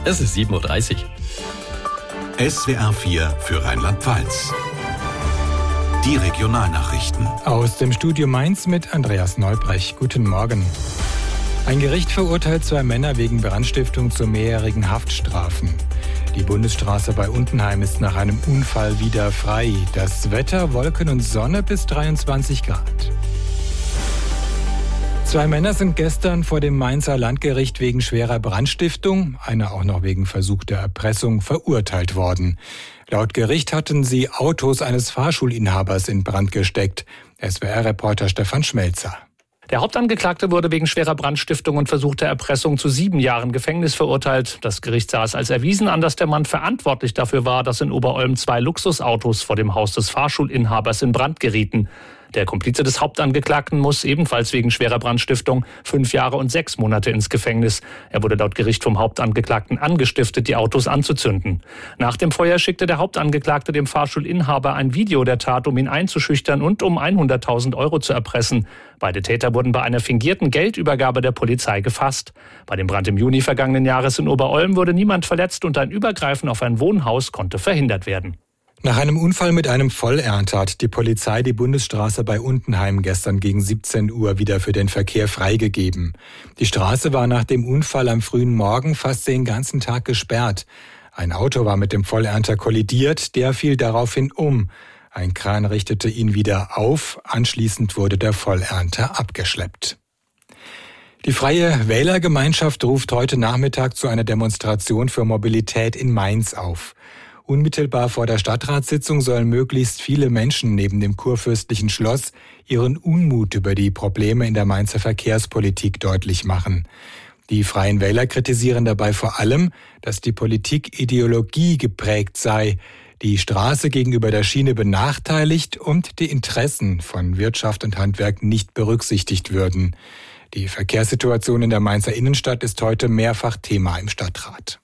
Es ist 7:30 Uhr. SWR 4 für Rheinland-Pfalz. Die Regionalnachrichten. Aus dem Studio Mainz mit Andreas Neubrech. Guten Morgen. Ein Gericht verurteilt 2 Männer wegen Brandstiftung zu mehrjährigen Haftstrafen. Die Bundesstraße bei Untenheim ist nach einem Unfall wieder frei. Das Wetter, Wolken und Sonne bis 23 Grad. 2 Männer sind gestern vor dem Mainzer Landgericht wegen schwerer Brandstiftung, einer auch noch wegen versuchter Erpressung, verurteilt worden. Laut Gericht hatten sie Autos eines Fahrschulinhabers in Brand gesteckt. SWR-Reporter Stefan Schmelzer. Der Hauptangeklagte wurde wegen schwerer Brandstiftung und versuchter Erpressung zu 7 Jahren Gefängnis verurteilt. Das Gericht sah es als erwiesen an, dass der Mann verantwortlich dafür war, dass in Oberolm 2 Luxusautos vor dem Haus des Fahrschulinhabers in Brand gerieten. Der Komplize des Hauptangeklagten muss ebenfalls wegen schwerer Brandstiftung 5 Jahre und 6 Monate ins Gefängnis. Er wurde laut Gericht vom Hauptangeklagten angestiftet, die Autos anzuzünden. Nach dem Feuer schickte der Hauptangeklagte dem Fahrschulinhaber ein Video der Tat, um ihn einzuschüchtern und um 100.000 € zu erpressen. Beide Täter wurden bei einer fingierten Geldübergabe der Polizei gefasst. Bei dem Brand im Juni vergangenen Jahres in Oberolm wurde niemand verletzt und ein Übergreifen auf ein Wohnhaus konnte verhindert werden. Nach einem Unfall mit einem Vollernter hat die Polizei die Bundesstraße bei Untenheim gestern gegen 17 Uhr wieder für den Verkehr freigegeben. Die Straße war nach dem Unfall am frühen Morgen fast den ganzen Tag gesperrt. Ein Auto war mit dem Vollernter kollidiert, der fiel daraufhin um. Ein Kran richtete ihn wieder auf, anschließend wurde der Vollernter abgeschleppt. Die Freie Wählergemeinschaft ruft heute Nachmittag zu einer Demonstration für Mobilität in Mainz auf. Unmittelbar vor der Stadtratssitzung sollen möglichst viele Menschen neben dem Kurfürstlichen Schloss ihren Unmut über die Probleme in der Mainzer Verkehrspolitik deutlich machen. Die Freien Wähler kritisieren dabei vor allem, dass die Politik Ideologie geprägt sei, die Straße gegenüber der Schiene benachteiligt und die Interessen von Wirtschaft und Handwerk nicht berücksichtigt würden. Die Verkehrssituation in der Mainzer Innenstadt ist heute mehrfach Thema im Stadtrat.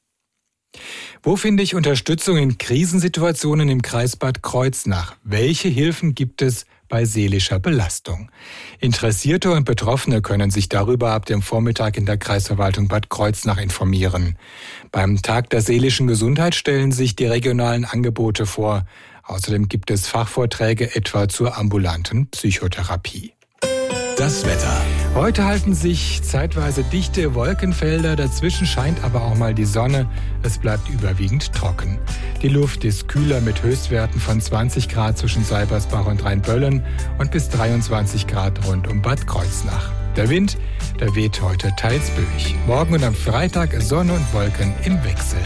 Wo finde ich Unterstützung in Krisensituationen im Kreis Bad Kreuznach? Welche Hilfen gibt es bei seelischer Belastung? Interessierte und Betroffene können sich darüber ab dem Vormittag in der Kreisverwaltung Bad Kreuznach informieren. Beim Tag der seelischen Gesundheit stellen sich die regionalen Angebote vor. Außerdem gibt es Fachvorträge etwa zur ambulanten Psychotherapie. Das Wetter. Heute halten sich zeitweise dichte Wolkenfelder, dazwischen scheint aber auch mal die Sonne. Es bleibt überwiegend trocken. Die Luft ist kühler mit Höchstwerten von 20 Grad zwischen Seibersbach und Rheinböllen und bis 23 Grad rund um Bad Kreuznach. Der Wind, der weht heute teils böig. Morgen und am Freitag Sonne und Wolken im Wechsel.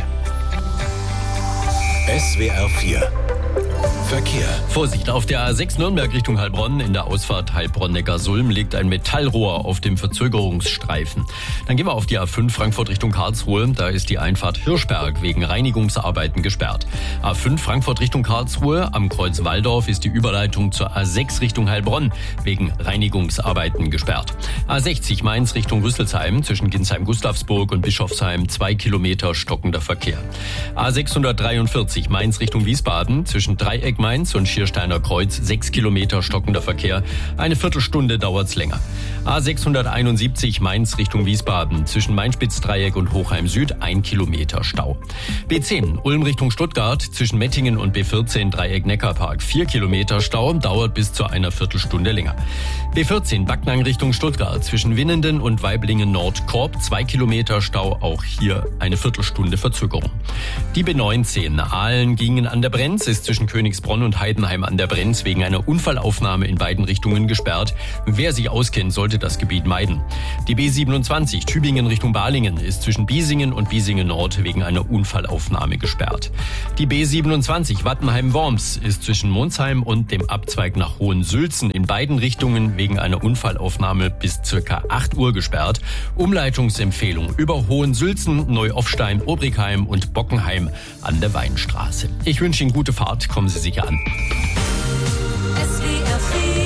SWR 4 Verkehr. Vorsicht, auf der A6 Nürnberg Richtung Heilbronn, in der Ausfahrt Heilbronn-Neckarsulm liegt ein Metallrohr auf dem Verzögerungsstreifen. Dann gehen wir auf die A5 Frankfurt Richtung Karlsruhe. Da ist die Einfahrt Hirschberg wegen Reinigungsarbeiten gesperrt. A5 Frankfurt Richtung Karlsruhe, am Kreuz Walldorf ist die Überleitung zur A6 Richtung Heilbronn wegen Reinigungsarbeiten gesperrt. A60 Mainz Richtung Rüsselsheim, zwischen Ginsheim-Gustavsburg und Bischofsheim 2 Kilometer stockender Verkehr. A643 Mainz Richtung Wiesbaden, zwischen Dreieck Mainz und Schiersteiner Kreuz 6 Kilometer stockender Verkehr. Eine Viertelstunde dauert's länger. A671 Mainz Richtung Wiesbaden, zwischen Mainspitz-Dreieck und Hochheim Süd 1 Kilometer Stau. B10 Ulm Richtung Stuttgart, zwischen Mettingen und B14 Dreieck Neckarpark 4 Kilometer Stau, dauert bis zu einer Viertelstunde länger. B14 Backnang Richtung Stuttgart, zwischen Winnenden und Weiblingen Nord-Korb 2 Kilometer Stau, auch hier eine Viertelstunde Verzögerung. Die B19 Aalen Gingen an der Brenz ist zwischen Königsbronn und Heidenheim an der Brenz wegen einer Unfallaufnahme in beiden Richtungen gesperrt. Wer sich auskennt, sollte das Gebiet meiden. Die B27 Tübingen Richtung Balingen ist zwischen Biesingen und Biesingen Nord wegen einer Unfallaufnahme gesperrt. Die B27 Wattenheim-Worms ist zwischen Monsheim und dem Abzweig nach Hohensülzen in beiden Richtungen wegen einer Unfallaufnahme bis ca. 8 Uhr gesperrt. Umleitungsempfehlung über Hohensülzen, Neuoffstein, Obrigheim und Bockenheim an der Weinstraße. Ich wünsche Ihnen gute Fahrt, kommen Sie sicher an.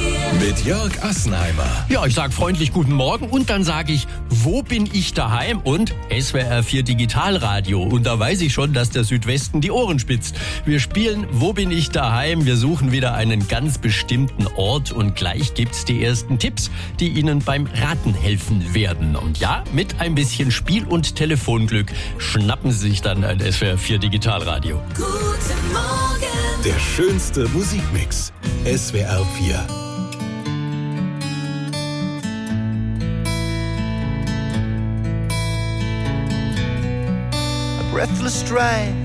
Mit Jörg Assenheimer. Ja, ich sage freundlich guten Morgen und dann sage ich, wo bin ich daheim? Und SWR 4 Digitalradio. Und da weiß ich schon, dass der Südwesten die Ohren spitzt. Wir spielen Wo bin ich daheim? Wir suchen wieder einen ganz bestimmten Ort und gleich gibt's die ersten Tipps, die Ihnen beim Raten helfen werden. Und ja, mit ein bisschen Spiel und Telefonglück schnappen Sie sich dann ein SWR 4 Digitalradio. Guten Morgen. Der schönste Musikmix. SWR 4. Breathless stride